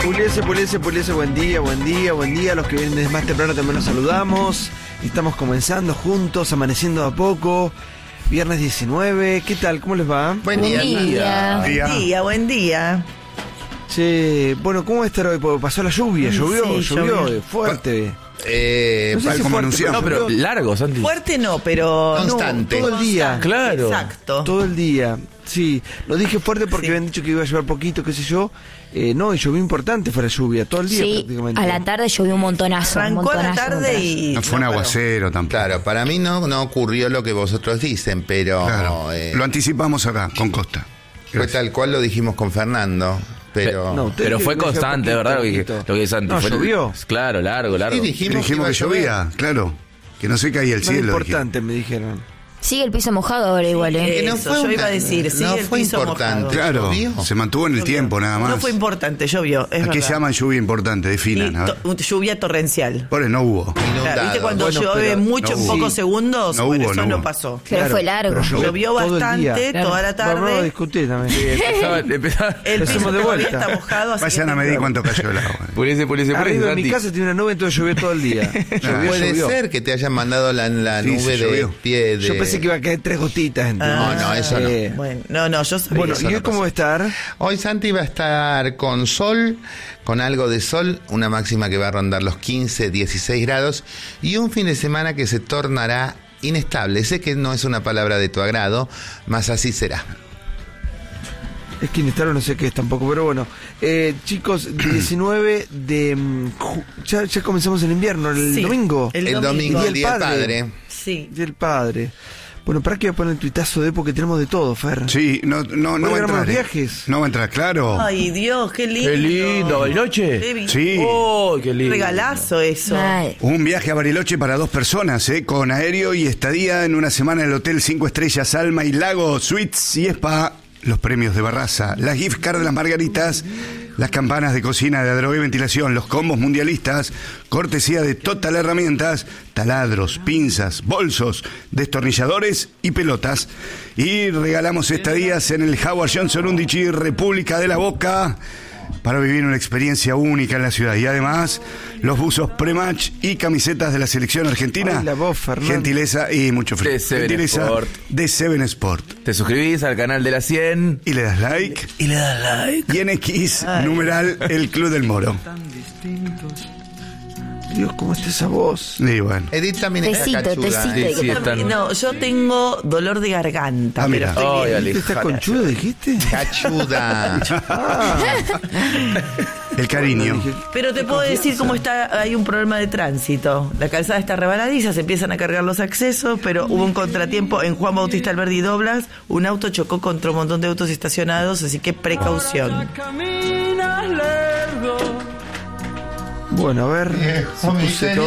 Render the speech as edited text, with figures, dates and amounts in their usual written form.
Puliese, buen día. Los que vienen desde más temprano también los saludamos. Estamos comenzando juntos, amaneciendo a poco. Viernes 19, ¿qué tal? ¿Cómo les va? Buen día. Buen día. Che, bueno, ¿cómo va a estar hoy? Porque pasó la lluvia, llovió fuerte. No sé si como anunciamos. No, pero largo, Santi. Fuerte no, pero... Constante. Todo el día. Claro. Exacto. Todo el día. Sí, lo dije fuerte porque habían dicho que iba a llover poquito, qué sé yo. No, y llovió importante, fue la lluvia, todo el día prácticamente. A la tarde llovió un montonazo. Arrancó a la tarde y... No fue un aguacero tampoco. Claro, para mí no ocurrió lo que vosotros dicen, pero... Claro. Lo anticipamos acá, con Costa. Fue tal cual lo dijimos con Fernando. Pero fue constante, ¿verdad? Lo que es Santi. No, llovió. Claro, largo. Sí, dijimos que llovía, claro. Que no se caía el no cielo. Importante, me dijeron. Sigue el piso mojado ahora igual, ¿eh? Que no fue yo iba a decir, sigue no el fue piso importante. mojado. Claro, ¿Llovió? se mantuvo en el tiempo nada más. No fue importante, llovió, es ¿A qué verdad. llaman lluvia importante? Definan. A ver. Lluvia torrencial. Por eso no hubo. Inundado. ¿Viste cuando Bueno, llueve pero mucho en no hubo. pocos segundos? No Bueno, hubo, eso no no hubo. pasó. Pero fue largo. Pero Llovió todo el bastante día. toda la Vamos a tarde. discutir también. Empezaba. El piso Empecemos de todavía vuelta. está mojado. así Vayan que a medir cuánto cayó el agua. Puliese, Arriba de mi Santi. casa tiene una nube, entonces llovió todo el día. Puede ser que te hayan mandado la Sí, nube se de llovió. pie de... Yo pensé que iba a caer 3 gotitas. ¿Entendés? No, eso no. Bueno, yo sabía. Bueno, Eso ¿y no hoy cómo va a estar? Hoy Santi va a estar con sol, con algo de sol, una máxima que va a rondar los 15, 16 grados y un fin de semana que se tornará inestable. Sé que no es una palabra de tu agrado, mas así será. Es que inestable no sé qué es tampoco, pero bueno. Chicos, 19 de... ya comenzamos el invierno, el Sí, domingo. El domingo, Día el Día del Padre. Sí. Del padre. Bueno, ¿para qué voy a poner el tuitazo de? Porque tenemos de todo, Fer. Sí, no va a grabamos entrar. viajes? No va a entrar, claro. Ay, Dios, qué lindo. Qué lindo, Bariloche. Sí. Oh, qué lindo. Regalazo eso. Ay, Un viaje a Bariloche para 2 personas, con aéreo y estadía en una semana en el Hotel 5 Estrellas Alma y Lago, Suites y Spa. Los premios de Barraza, las gift cards de las margaritas, las campanas de cocina de Adrogué Ventilación, los combos mundialistas, cortesía de Total Herramientas, taladros, pinzas, bolsos, destornilladores y pelotas. Y regalamos estadías en el Howard Johnson Undici, República de la Boca, para vivir una experiencia única en la ciudad. Y además, los buzos pre-match y camisetas de la selección argentina. Ay, la voz, Fernando. Gentileza y mucho frío. De Seven Gentileza Sport. de Seven Sport. Te suscribís al canal de la 100 Y le das like. y le das like. Y en X, numeral, el Club del Moro. Dios, ¿cómo está esa voz? Y bueno. Edith también está Tecito, cachuda. tecito. Sí, están. No, yo tengo dolor de garganta. Ah, mira. Pero estoy Ay, bien. Ale. ¿Estás conchudo, dijiste? Cachuda. El cariño. Pero te puedo decir cómo está, hay un problema de tránsito. La calzada está rebaladiza, se empiezan a cargar los accesos, pero hubo un contratiempo en Juan Bautista Alberdi Doblas, un auto chocó contra un montón de autos estacionados, así que precaución. Bueno, a ver. Viejo se puse miseria. todo